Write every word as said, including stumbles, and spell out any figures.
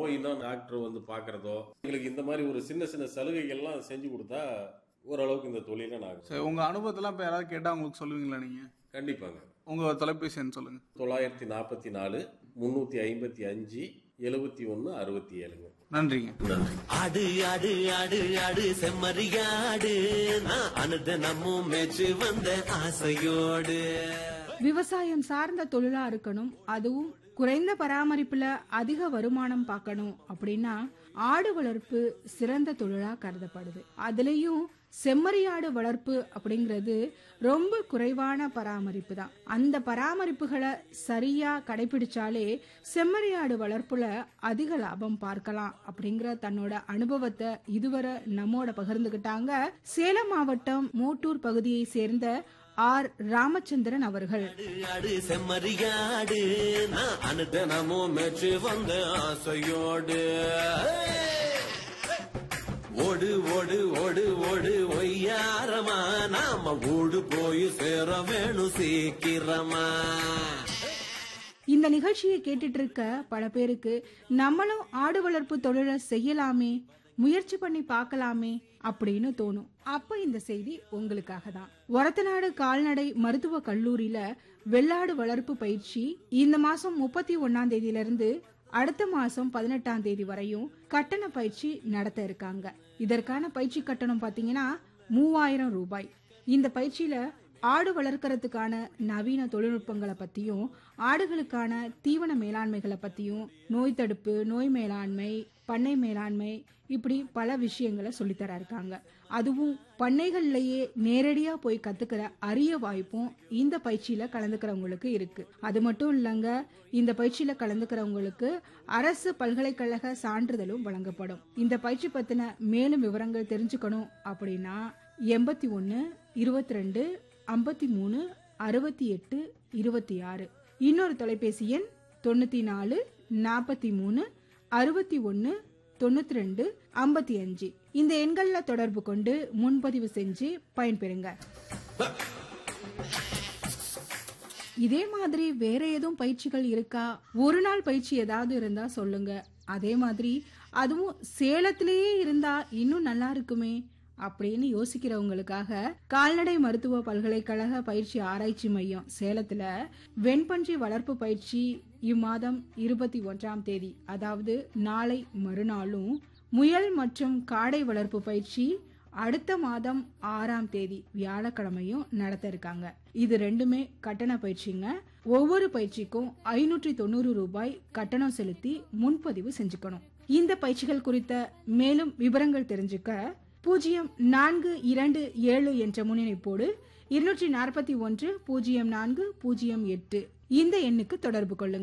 நோயினா doctor வந்து பாக்குறதோ, எங்களுக்கு இந்த மாதிரி ஒரு சின்ன சின்ன சலுகைகள்லாம் செஞ்சு கொடுத்தா ஓரளவுக்கு இந்த தொழில நான் சரி, உங்க அனுபவத்தெல்லாம் இப்ப யாராவது கேட்டா உங்களுக்கு சொல்லுவீங்களா நீங்க? கண்டிப்பாங்க. உங்க தொலைபேசி எண் சொல்லுங்க. தொள்ளாயிரத்தி நாற்பத்தி நாலு முன்னூத்தி ஐம்பத்தி அஞ்சு எழுபத்தி ஒன்னு அறுபத்தி ஏழுங்க. நன்றிங்க. நன்றி. ஆடு ஆடு ஆடு ஆடு செம்மறியாடு நான் அனுதினமும் மேய்ச்சு வந்த ஆசையோடு. விவசாயம் சார்ந்த தொழிலா இருக்கணும், அதுவும் குறைந்த பராமரிப்புல அதிக வருமானம் பார்க்கணும் அப்படின்னா ஆடு வளர்ப்பு சிறந்த தொழிலா கருதப்படுது. அதுலயும் செம்மறியாடு வளர்ப்பு அப்படிங்கிறது ரொம்ப குறைவான பராமரிப்பு தான். அந்த பராமரிப்புகளை சரியா கடைபிடிச்சாலே செம்மறியாடு வளர்ப்புல அதிக லாபம் பார்க்கலாம் அப்படிங்கிற தன்னோட அனுபவத்தை இதுவரை நம்மோட பகிர்ந்துகிட்டாங்க சேலம் மாவட்டம் மோட்டூர் பகுதியை சேர்ந்த ஆர் ராமச்சந்திரன் அவர்கள். செம்மறியாடு நான் அனுதினமும் மேய்ச்சு வந்த ஆசையோடு. ஓடு ஓடு ஓடு ஓடு ஒய்யாரமா நாம ஓடு போய் சேர வேணும் சீக்கிரமா. இந்த நிகழ்ச்சியை கேட்டுட்டு இருக்க பல பேருக்கு நம்மளும் ஆடு வளர்ப்பு தொழிலை செய்யலாமே, முயற்சி பண்ணி பார்க்கலாமே அப்படின்னு தோணும். அப்ப இந்த செய்தி உங்களுக்காக தான். ஒரத்தநாடு கால்நடை மருத்துவ கல்லூரியில வெள்ளாடு வளர்ப்பு பயிற்சி இந்த மாசம் முப்பத்தி ஒன்னாம் தேதியில இருந்து அடுத்த மாசம் பதினெட்டாம் தேதி வரையும் கட்டண பயிற்சி நடத்த இருக்காங்க. இதற்கான பயிற்சி கட்டணம் பாத்தீங்கன்னா மூவாயிரம் ரூபாய். இந்த பயிற்சியில ஆடு வளர்க்கறதுக்கான நவீன தொழில்நுட்பங்களை பத்தியும், ஆடுகளுக்கான தீவன மேலாண்மைகளை பத்தியும், நோய் தடுப்பு, நோய் மேலாண்மை, பண்ணை மேலாண்மை, இப்படி பல விஷயங்களை சொல்லித்தர இருக்காங்க. அதுவும் பண்ணைகள்லயே நேரடியா போய் கத்துக்கிற அரிய வாய்ப்பும் இந்த பயிற்சியில கலந்துக்கிறவங்களுக்கு இருக்கு. அது மட்டும் இல்லங்க, இந்த பயிற்சியில கலந்துக்கிறவங்களுக்கு அரசு பல்கலைக்கழக சான்றிதழும் வழங்கப்படும். இந்த பயிற்சி பத்தின மேலும் விவரங்கள் தெரிஞ்சுக்கணும் அப்படின்னா எண்பத்தி ஒன்னு இருபத்தி ரெண்டு ஐம்பத்தி மூணு அறுபத்தி எட்டு இருபத்தி ஆறு, இன்னொரு தொலைபேசி எண் தொண்ணூத்தி நாலு நாற்பத்தி மூணு அறுபத்தி ஒன்னு தொண்ணூத்தி ரெண்டு ஐம்பத்தி அஞ்சு. இந்த எண்கள்ல தொடர்பு கொண்டு முன்பதிவு செஞ்சு பயன்பெறுங்க. இதே மாதிரி வேற எதுவும் பயிற்சிகள் இருக்கா, ஒரு நாள் பயிற்சி ஏதாவது இருந்தா சொல்லுங்க. அதே மாதிரி அதுவும் சேலத்திலேயே இருந்தா இன்னும் நல்லா இருக்குமே அப்படின்னு யோசிக்கிறவங்களுக்காக கால்நடை மருத்துவ பல்கலைக்கழக பயிற்சி ஆராய்ச்சி மையம் சேலத்துல வெண்பன்றி வளர்ப்பு பயிற்சி இம்மாதம் இருபத்தி ஒன்றாம் தேதி, அதாவது நாளை மறுநாளும், முயல் மற்றும் காடை வளர்ப்பு பயிற்சி அடுத்த மாதம் ஆறாம் தேதி வியாழக்கிழமையும் நடத்த இருக்காங்க. இது ரெண்டுமே கட்டண பயிற்சிங்க. ஒவ்வொரு பயிற்சிக்கும் ஐநூற்றி தொண்ணூறு ரூபாய் கட்டணம் செலுத்தி முன்பதிவு செஞ்சுக்கணும். இந்த பயிற்சிகள் குறித்த மேலும் விவரங்கள் தெரிஞ்சுக்க பூஜ்ஜியம் நான்கு இரண்டு ஏழு என்ற முன்னிணைப்போடு இருநூற்றி நாற்பத்தி ஒன்று பூஜ்ஜியம் நான்கு பூஜ்ஜியம் எட்டு இந்த எண்ணுக்கு தொடர்பு கொள்ளுங்க.